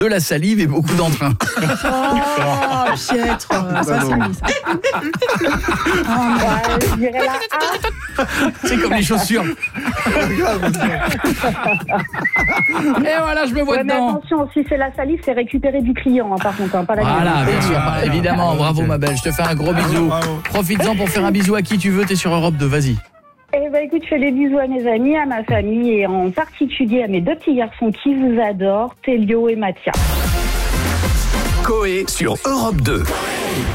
de la salive et beaucoup d'entrain. Oh, piètre. Ça, c'est lui, ça. Je dirais la A. C'est comme les chaussures. Et voilà, je me vois Ouais, mais dedans. attention, si c'est la salive, c'est récupérer du client, par contre, par la Voilà, mienne. bien sûr, évidemment. Bravo, ma belle. Je te fais un gros bisou. Profites-en pour faire un bisou à qui tu veux. T'es sur Europe 2, vas-y. Eh ben, écoute, je fais des bisous à mes amis, à ma famille et en particulier à mes 2 petits garçons qui vous adorent, Télio et Mathia. Coé sur Europe 2.